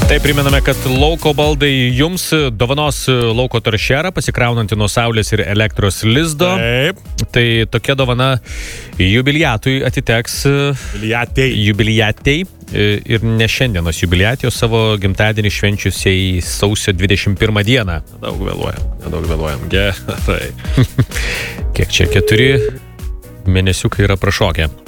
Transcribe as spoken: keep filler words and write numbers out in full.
Tai priminame, kad Lauko baldai jums dovanos lauko toršerą, pasikraunantį nuo saulės ir elektros lizdo. Taip. Tai tokia dovana jubiliatui atiteks. Jubiliatei. Jubiliatei. Ir ne šiandienos jubiliatijos, savo gimtadienį švenčiusiai sausio dvidešimt pirmą dieną. Daug vėluojam, nedaug vėluojam. Gerai. Kiek čia keturi mėnesiukai yra prašokę.